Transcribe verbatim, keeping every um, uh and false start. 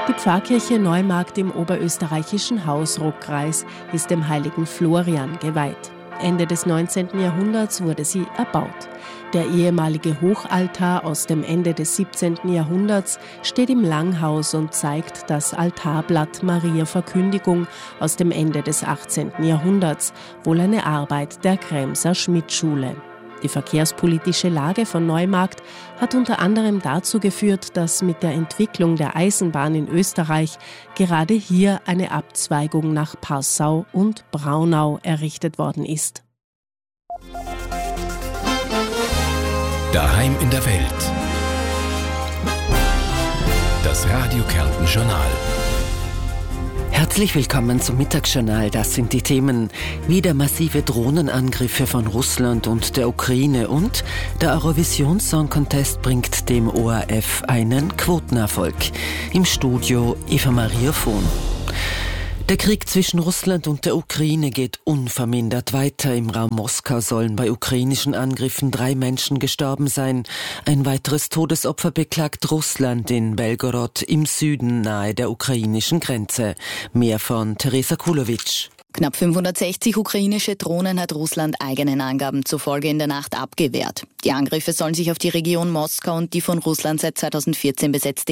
Die Pfarrkirche Neumarkt im oberösterreichischen Hausruckkreis ist dem heiligen Florian geweiht. Ende des neunzehnten Jahrhunderts wurde sie erbaut. Der ehemalige Hochaltar aus dem Ende des siebzehnten Jahrhunderts steht im Langhaus und zeigt das Altarblatt Maria Verkündigung aus dem Ende des achtzehnten Jahrhunderts, wohl eine Arbeit der Kremser Schmidt-Schule. Die verkehrspolitische Lage von Neumarkt hat unter anderem dazu geführt, dass mit der Entwicklung der Eisenbahn in Österreich gerade hier eine Abzweigung nach Passau und Braunau errichtet worden ist. Daheim in der Welt. Das Radio Kärnten Journal. Herzlich willkommen zum Mittagsjournal. Das sind die Themen: wieder massive Drohnenangriffe von Russland und der Ukraine und der Eurovision Song Contest bringt dem O R F einen Quotenerfolg. Im Studio Eva Maria Vohn. Der Krieg zwischen Russland und der Ukraine geht unvermindert weiter. Im Raum Moskau sollen bei ukrainischen Angriffen drei Menschen gestorben sein. Ein weiteres Todesopfer beklagt Russland in Belgorod im Süden nahe der ukrainischen Grenze. Mehr von Teresa Kulowitsch. Knapp fünfhundertsechzig ukrainische Drohnen hat Russland eigenen Angaben zufolge in der Nacht abgewehrt. Die Angriffe sollen sich auf die Region Moskau und die von Russland seit zweitausendvierzehn besetzte